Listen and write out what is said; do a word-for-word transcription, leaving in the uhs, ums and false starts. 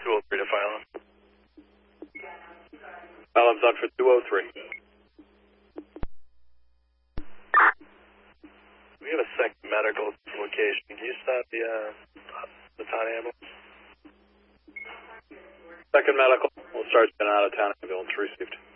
two oh three to Phylum. Phylum's on for two oh three. We have a second medical location. Can you stop the, uh, the town ambulance? Second medical. We'll start getting out of town ambulance received.